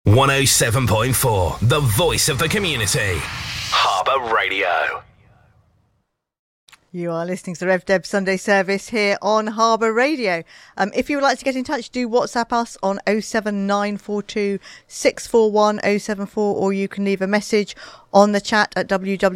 107.4, the voice of the community. Harbour Radio. You are listening to the Rev Deb Sunday service here on Harbour Radio. If you would like to get in touch, do WhatsApp us on 07942 641 074, or you can leave a message on the chat at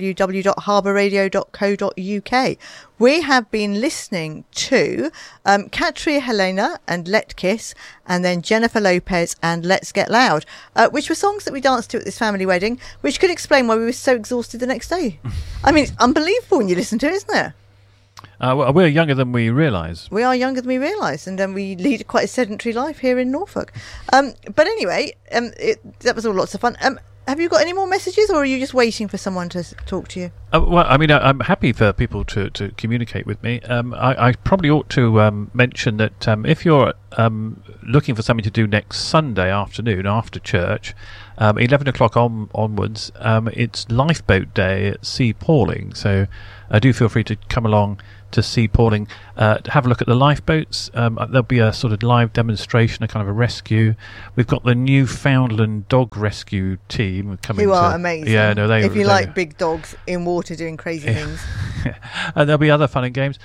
www.harbourradio.co.uk. We have been listening to Katria Helena and Let Kiss, and then Jennifer Lopez and Let's Get Loud, which were songs that we danced to at this family wedding, which could explain why we were so exhausted the next day. I mean, it's unbelievable when you listen to it, isn't it? Well, we're younger than we realise. We are younger than we realise, and we lead quite a sedentary life here in Norfolk. But anyway, that was all lots of fun. Have you got any more messages, or are you just waiting for someone to talk to you? Well, I mean, I'm happy for people to communicate with me. I probably ought to mention that if you're looking for something to do next Sunday afternoon after church, 11 o'clock onwards, it's Lifeboat Day at Sea Palling. So do feel free to come along to Sea Palling, to have a look at the lifeboats. There'll be a sort of live demonstration, a kind of a rescue. We've got the Newfoundland dog rescue team coming. Who are amazing. Yeah, no, if you like big dogs in water doing crazy things. And there'll be other fun and games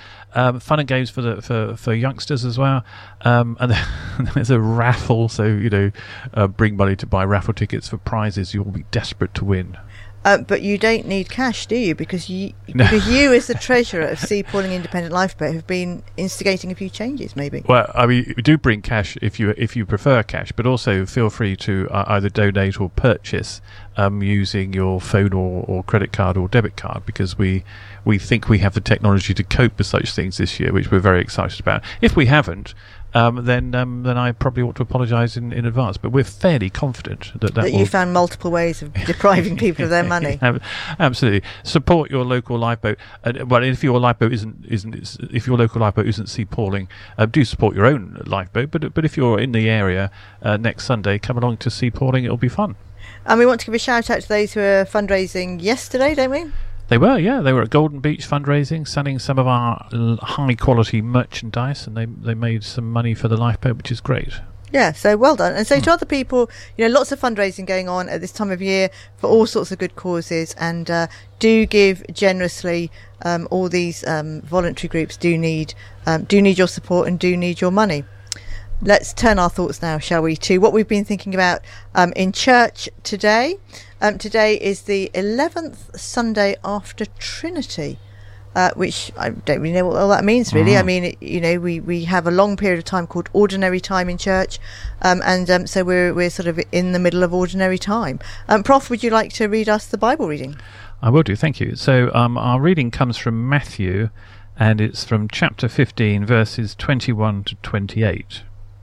for youngsters as well. And there's a raffle, so bring money to buy raffle tickets for prizes you'll be desperate to win. But you don't need cash, do you? Because you as the treasurer of Sea Palling Independent Lifeboat, have been instigating a few changes, maybe. Well, I mean, do bring cash if you prefer cash, but also feel free to either donate or purchase using your phone or credit card or debit card, because we think we have the technology to cope with such things this year, which we're very excited about. If we haven't, then I probably ought to apologise in advance. But we're fairly confident that you found multiple ways of depriving people of their money. Absolutely, support your local lifeboat. Well, if your lifeboat if your local lifeboat isn't Sea Palling, do support your own lifeboat. But if you're in the area next Sunday, come along to Sea Palling. It'll be fun. And we want to give a shout out to those who were fundraising yesterday, don't we? They were, yeah. They were at Golden Beach fundraising, selling some of our high-quality merchandise, and they made some money for the lifeboat, which is great. Yeah, so well done. And so to other people, lots of fundraising going on at this time of year for all sorts of good causes, and do give generously. All these voluntary groups do need your support and do need your money. Let's turn our thoughts now, shall we, to what we've been thinking about in church today. Today is the 11th Sunday after Trinity, which I don't really know what all that means, really. I mean, we have a long period of time called ordinary time in church, and so we're sort of in the middle of ordinary time. Prof, would you like to read us the Bible reading? I will do, thank you. So our reading comes from Matthew, and it's from chapter 15, verses 21 to 28.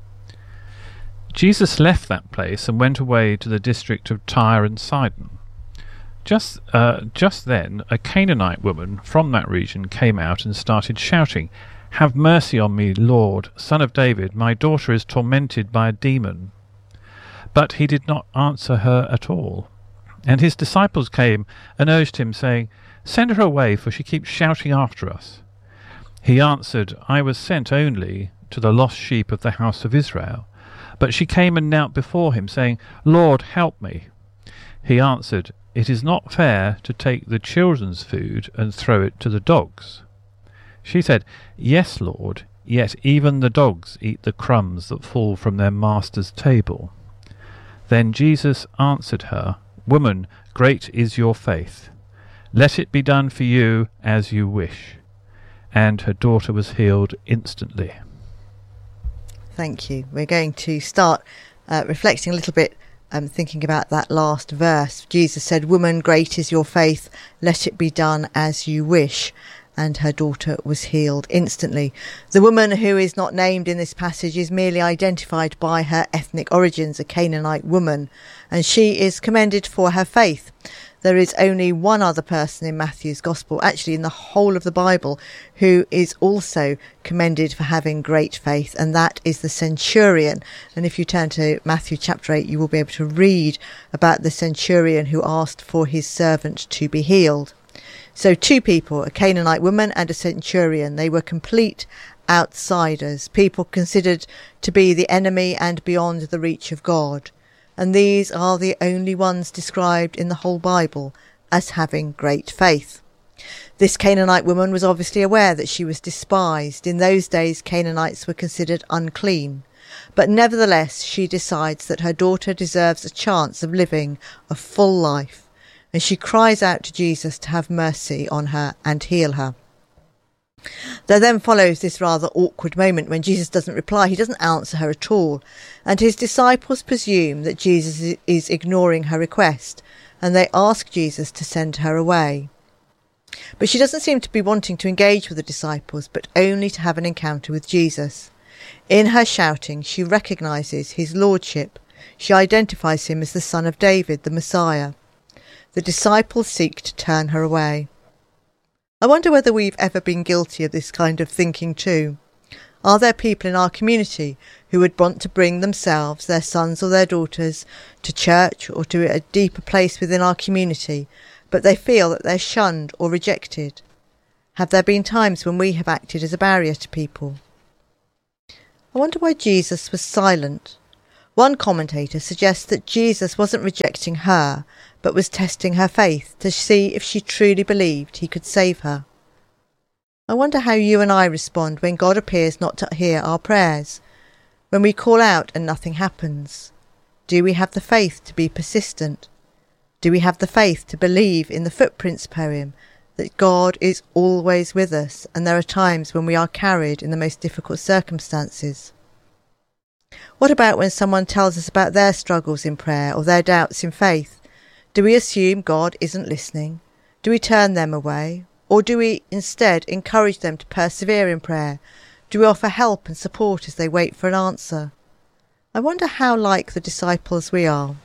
Jesus left that place and went away to the district of Tyre and Sidon. Just then, a Canaanite woman from that region came out and started shouting, "Have mercy on me, Lord, Son of David, my daughter is tormented by a demon." But he did not answer her at all. And his disciples came and urged him, saying, "Send her away, for she keeps shouting after us." He answered, "I was sent only to the lost sheep of the house of Israel." But she came and knelt before him, saying, "Lord, help me." He answered, "It is not fair to take the children's food and throw it to the dogs." She said, "Yes, Lord, yet even the dogs eat the crumbs that fall from their master's table." Then Jesus answered her, "Woman, great is your faith. Let it be done for you as you wish." And her daughter was healed instantly. Thank you. We're going to start reflecting a little bit, thinking about that last verse. Jesus said, "Woman, great is your faith. Let it be done as you wish." And her daughter was healed instantly. The woman who is not named in this passage is merely identified by her ethnic origins, a Canaanite woman, and she is commended for her faith. There is only one other person in Matthew's Gospel, actually in the whole of the Bible, who is also commended for having great faith, and that is the centurion. And if you turn to Matthew chapter 8, you will be able to read about the centurion who asked for his servant to be healed. So two people, a Canaanite woman and a centurion. They were complete outsiders, people considered to be the enemy and beyond the reach of God. and these are the only ones described in the whole Bible as having great faith. This Canaanite woman was obviously aware that she was despised. In those days, Canaanites were considered unclean. But nevertheless, she decides that her daughter deserves a chance of living a full life, and she cries out to Jesus to have mercy on her and heal her. There then follows this rather awkward moment when Jesus doesn't reply. He doesn't answer her at all, and his disciples presume that Jesus is ignoring her request, and they ask Jesus to send her away. But she doesn't seem to be wanting to engage with the disciples, but only to have an encounter with Jesus. In her shouting, she recognises his lordship. She identifies him as the Son of David, the Messiah. The disciples seek to turn her away. I wonder whether we've ever been guilty of this kind of thinking too. Are there people in our community who would want to bring themselves, their sons or their daughters, to church or to a deeper place within our community, but they feel that they're shunned or rejected? Have there been times when we have acted as a barrier to people? I wonder why Jesus was silent. One commentator suggests that Jesus wasn't rejecting her, but was testing her faith to see if she truly believed he could save her. I wonder how you and I respond when God appears not to hear our prayers, when we call out and nothing happens. Do we have the faith to be persistent? Do we have the faith to believe in the Footprints poem, that God is always with us, and there are times when we are carried in the most difficult circumstances? What about when someone tells us about their struggles in prayer or their doubts in faith? Do we assume God isn't listening? Do we turn them away? Or do we instead encourage them to persevere in prayer? Do we offer help and support as they wait for an answer? I wonder how like the disciples we are.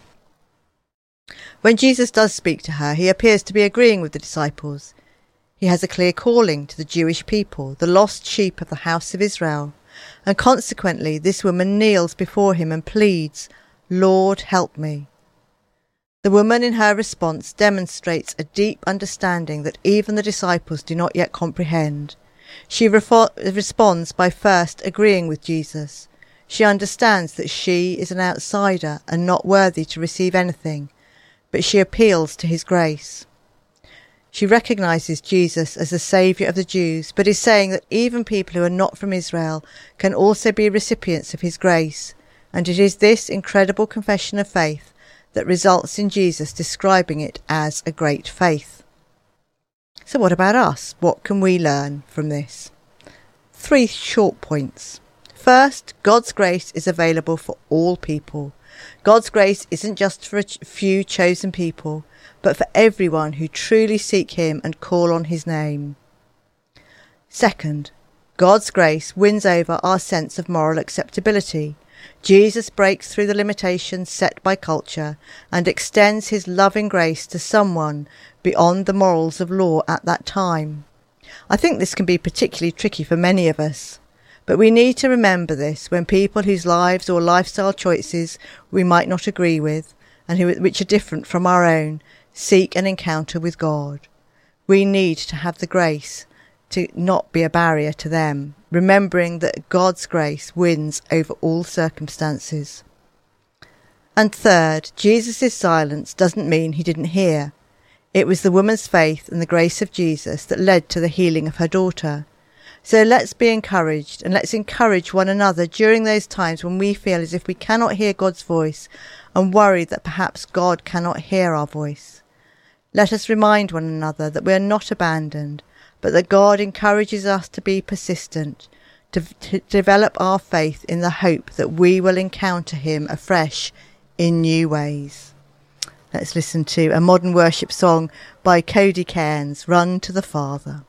When Jesus does speak to her, he appears to be agreeing with the disciples. He has a clear calling to the Jewish people, the lost sheep of the house of Israel, and consequently this woman kneels before him and pleads, "Lord, help me." The woman in her response demonstrates a deep understanding that even the disciples do not yet comprehend. She responds by first agreeing with Jesus. She understands that she is an outsider and not worthy to receive anything, but she appeals to his grace. She recognises Jesus as the Saviour of the Jews, but is saying that even people who are not from Israel can also be recipients of his grace, and it is this incredible confession of faith that results in Jesus describing it as a great faith. So what about us? What can we learn from this? 3 short points. First, God's grace is available for all people. God's grace isn't just for a few chosen people, but for everyone who truly seek him and call on his name. Second, God's grace wins over our sense of moral acceptability. Jesus breaks through the limitations set by culture and extends his loving grace to someone beyond the morals of law at that time. I think this can be particularly tricky for many of us, but we need to remember this when people whose lives or lifestyle choices we might not agree with and which are different from our own seek an encounter with God. We need to have the grace to not be a barrier to them, remembering that God's grace wins over all circumstances. And third, Jesus' silence doesn't mean he didn't hear. It was the woman's faith and the grace of Jesus that led to the healing of her daughter. So let's be encouraged, and let's encourage one another during those times when we feel as if we cannot hear God's voice and worry that perhaps God cannot hear our voice. Let us remind one another that we are not abandoned, but that God encourages us to be persistent, to develop our faith in the hope that we will encounter him afresh in new ways. Let's listen to a modern worship song by Cody Cairns, "Run to the Father."